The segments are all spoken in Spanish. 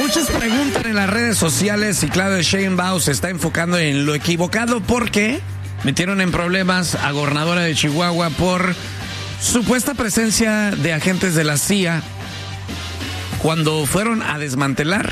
Muchos preguntan en las redes sociales si Claudia Sheinbaum se está enfocando en lo equivocado porque metieron en problemas a gobernadora de Chihuahua por supuesta presencia de agentes de la CIA cuando fueron a desmantelar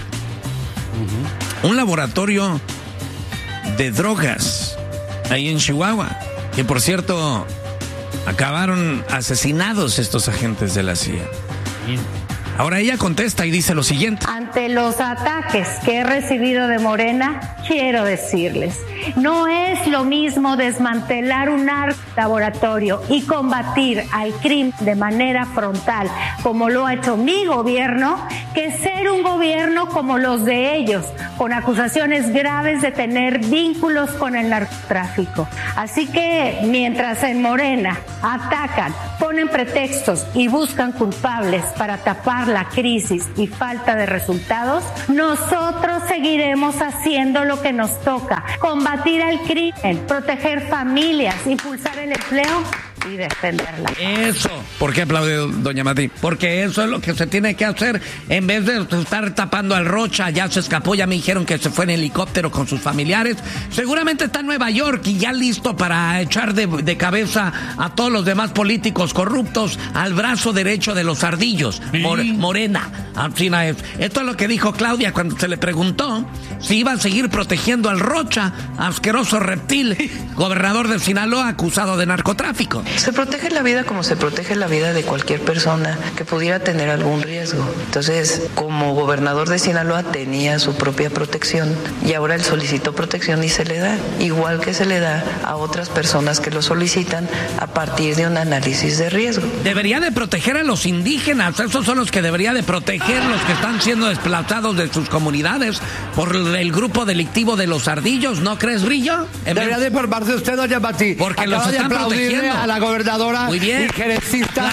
un laboratorio de drogas ahí en Chihuahua, que por cierto acabaron asesinados estos agentes de la CIA. Ahora ella contesta y dice lo siguiente. Ante los ataques que he recibido de Morena, quiero decirles, no es lo mismo desmantelar un laboratorio y combatir al crimen de manera frontal, como lo ha hecho mi gobierno, que ser un gobierno como los de ellos, con acusaciones graves de tener vínculos con el narcotráfico. Así que mientras en Morena atacan, ponen pretextos y buscan culpables para tapar la crisis y falta de resultados, nosotros seguiremos haciendo lo que nos toca: combatir al crimen, proteger familias, impulsar el empleo y defenderla. Eso. ¿Por qué aplaude doña Mati? Porque eso es lo que se tiene que hacer. En vez de estar tapando al Rocha, ya se escapó, ya me dijeron que se fue en helicóptero con sus familiares. Seguramente está en Nueva York y ya listo para echar de cabeza a todos los demás políticos corruptos al brazo derecho de los ardillos. Morena. Así es. Esto es lo que dijo Claudia cuando se le preguntó si iba a seguir protegiendo al Rocha, asqueroso reptil, gobernador de Sinaloa acusado de narcotráfico. Se protege la vida como se protege la vida de cualquier persona que pudiera tener algún riesgo. Entonces, como gobernador de Sinaloa tenía su propia protección y ahora él solicitó protección y se le da, igual que se le da a otras personas que lo solicitan a partir de un análisis de riesgo. Debería de proteger a los indígenas, esos son los que debería de proteger, los que están siendo desplazados de sus comunidades por el grupo delictivo de los ardillos, ¿no crees, Rillo? Debería de informarse usted, doña Mati. Porque los están protegiendo. A la gobernadora y gerencista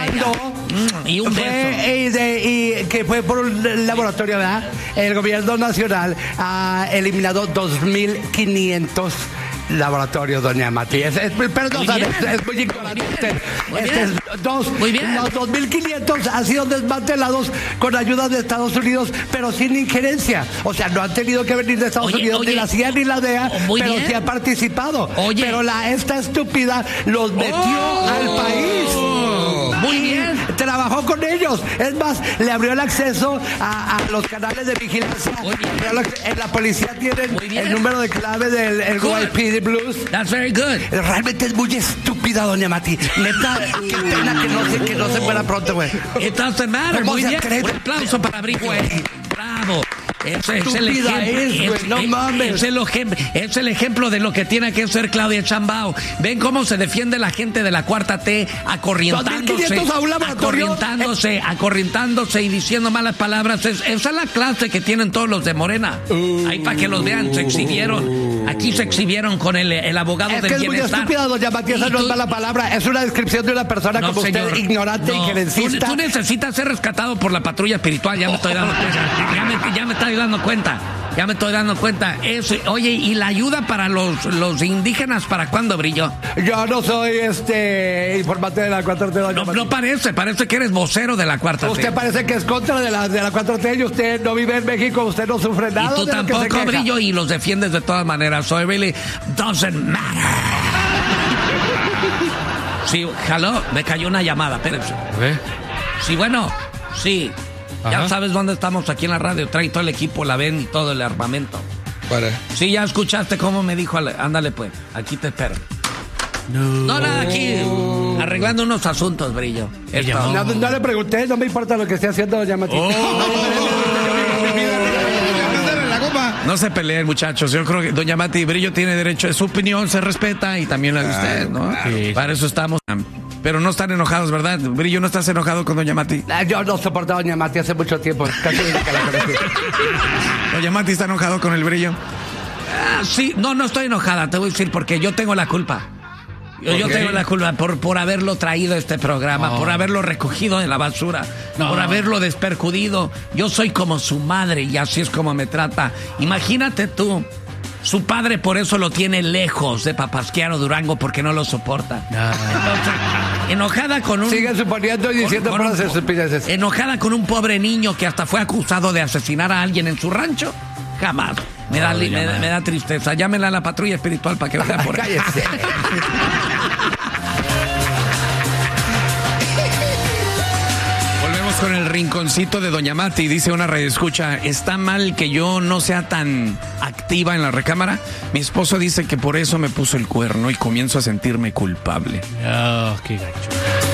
y un beso. Y que fue por un laboratorio, ¿verdad? El gobierno nacional ha eliminado 2.500 laboratorios, doña Mati. Perdón, es muy ignorante. Los 2.500 han sido desmantelados con ayuda de Estados Unidos, pero sin injerencia. O sea, no han tenido que venir de Estados Unidos ni la CIA ni la DEA, pero sí han participado. Pero esta estúpida los metió al país. Muy bien. Trabajó con ellos. Es más, le abrió el acceso a los canales de vigilancia. En la policía tienen el número de clave del NYPD Blues. That's very good. Realmente es muy estúpida, doña Mati. Neta, qué pena que no se fuera pronto, güey. Entonces, muy bien. Un aplauso para Brillo. Bravo. Ese es el ejemplo. No mames. Es el ejemplo de lo que tiene que ser Claudia Sheinbaum. Ven cómo se defiende la gente de la Cuarta T, acorrientándose y diciendo malas palabras. Esa es la clase que tienen todos los de Morena. Ahí para que los vean, se exhibieron. Aquí se exhibieron con el abogado del bienestar. Es muy estúpida, doña Mati, esa no es mala palabra. Es una descripción de una persona como usted, ignorante y gerencista. Tú necesitas ser rescatado por la patrulla espiritual, ya me estoy dando cuenta. Ya me estoy dando cuenta. Oye, ¿y la ayuda para los indígenas para cuándo, Brillo? Yo no soy informante de la 4T. No parece que eres vocero de la 4T. Usted parece que es contra de la 4T y usted no vive en México, usted no sufre nada. Y tú tampoco, Brillo, y los defiendes de todas maneras. So it really doesn't matter. Sí, jaló, me cayó una llamada, espérense. Sí, bueno, sí. Ajá. Ya sabes dónde estamos aquí en la radio. Trae todo el equipo, la ven y todo el armamento. Para. Sí, ya escuchaste cómo me dijo. Ándale, pues, aquí te espero. No, nada, aquí arreglando unos asuntos, Brillo. No le pregunté, no me importa lo que esté haciendo, doña Mati. No se peleen, muchachos. Yo creo que doña Mati Brillo tiene derecho, es su opinión, se respeta y también la de usted, ¿no? Sí. Para eso estamos. Pero no están enojados, ¿verdad? Brillo, ¿no estás enojado con doña Mati? Yo no soporto a doña Mati hace mucho tiempo. Casi desde que la conocí. ¿Doña Mati está enojado con el Brillo? Sí, no estoy enojada, te voy a decir porque yo tengo la culpa. Yo tengo la culpa por haberlo traído a este programa, por haberlo recogido de la basura, por haberlo despercudido. Yo soy como su madre y así es como me trata. Imagínate tú, su padre por eso lo tiene lejos de Papasquiaro, Durango, porque no lo soporta. Entonces, Enojada con un... Sigue suponiendo y diciendo puras estupideces. Enojada con un pobre niño que hasta fue acusado de asesinar a alguien en su rancho. Jamás. Me da tristeza. Llámenla a la patrulla espiritual para que vea por ahí. Cállese. Volvemos con el rinconcito de Doña Mati. Dice una radioescucha: ¿está mal que yo no sea tan activa en la recámara? Mi esposo dice que por eso me puso el cuerno y comienzo a sentirme culpable. Oh, qué gacho.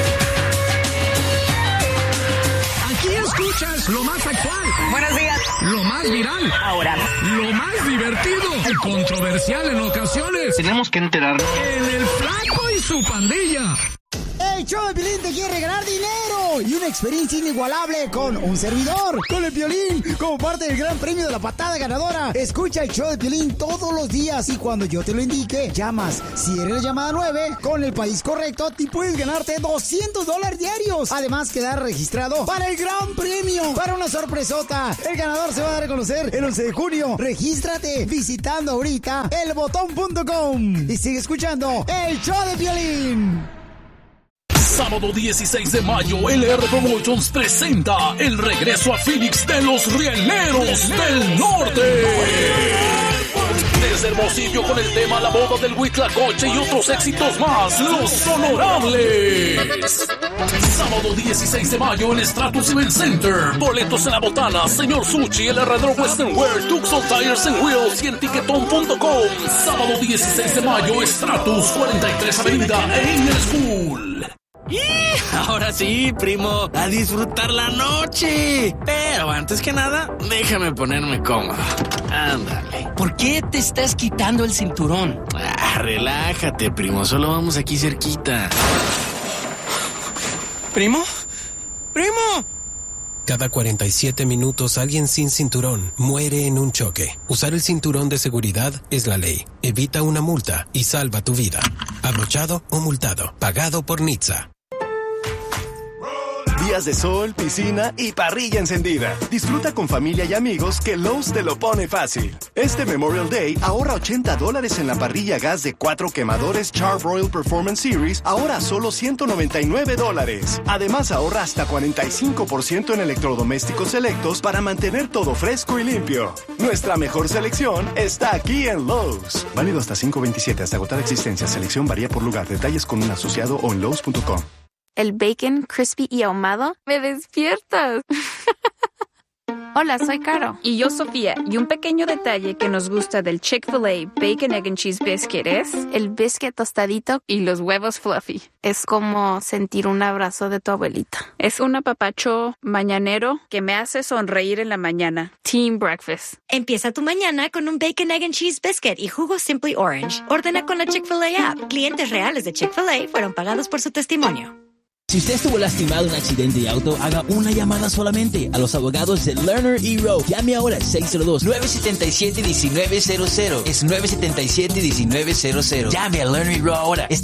Aquí escuchas lo más actual. Buenos días. Lo más viral. Ahora. Lo más divertido y controversial en ocasiones. Tenemos que enterarnos. En el Flaco y su pandilla. El show de Piolín te quiere regalar dinero y una experiencia inigualable con un servidor, con el Piolín, como parte del gran premio de la patada ganadora. Escucha el show de Piolín todos los días y cuando yo te lo indique, llamas. Si eres la llamada 9, con el país correcto, te puedes ganarte $200 diarios. Además, quedar registrado para el gran premio, para una sorpresota. El ganador se va a dar a conocer el 11 de junio. Regístrate visitando ahorita elbotón.com y sigue escuchando el show de Piolín. Sábado 16 de mayo, LR Promotions presenta el regreso a Phoenix de los Rieleros del Norte. Desde Hermosillo con el tema La Boda del Huitlacoche y otros éxitos más, Los Honorables. Sábado 16 de mayo en Stratus Event Center. Boletos en La Botana, Señor Sushi, el Herradero Western Wear, Tucson Tires and Wheels y en Tiquetón.com. Sábado 16 de mayo, Stratus 43 Avenida e Inner School. ¡Y! Ahora sí, primo, a disfrutar la noche. Pero antes que nada, déjame ponerme cómodo. Ándale. ¿Por qué te estás quitando el cinturón? Relájate, primo, solo vamos aquí cerquita. ¿Primo? ¡Primo! Cada 47 minutos alguien sin cinturón muere en un choque. Usar el cinturón de seguridad es la ley. Evita una multa y salva tu vida. Abrochado o multado. Pagado por NHTSA. Días de sol, piscina y parrilla encendida. Disfruta con familia y amigos que Lowe's te lo pone fácil. Este Memorial Day ahorra $80 en la parrilla gas de 4 quemadores Char-Broil Performance Series, ahora solo $199. Además ahorra hasta 45% en electrodomésticos selectos para mantener todo fresco y limpio. Nuestra mejor selección está aquí en Lowe's. Válido hasta 5/27 hasta agotar existencia. Selección varía por lugar. Detalles con un asociado o en Lowe's.com. El bacon crispy y ahumado me despiertas. Hola, soy Caro. Y yo, Sofía. Y un pequeño detalle que nos gusta del Chick-fil-A Bacon, Egg and Cheese Biscuit es el biscuit tostadito y los huevos fluffy. Es como sentir un abrazo de tu abuelita. Es un apapacho mañanero que me hace sonreír en la mañana. Team Breakfast. Empieza tu mañana con un Bacon, Egg and Cheese Biscuit y jugo Simply Orange. Ordena con la Chick-fil-A app. Clientes reales de Chick-fil-A fueron pagados por su testimonio. Si usted estuvo lastimado en un accidente de auto, haga una llamada solamente a los abogados de Lerner y Rowe. Llame ahora al 602-977-1900. Es 977-1900. Llame a Lerner y Rowe ahora.